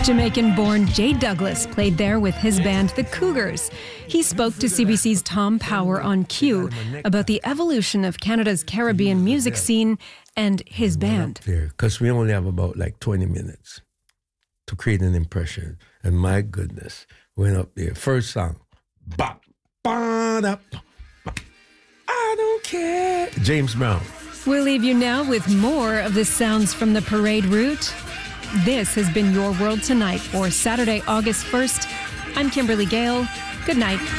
Jamaican-born Jay Douglas played there with his band, The Cougars. He spoke to CBC's Tom Power on Q about the evolution of Canada's Caribbean music scene and his band. Because we only have about 20 minutes to create an impression. And my goodness, went up there. First song, bop, ba-da, ba, I don't care. James Brown. We'll leave you now with more of the sounds from the parade route. This has been Your World Tonight for Saturday, August 1st. I'm Kimberly Gale. Good night.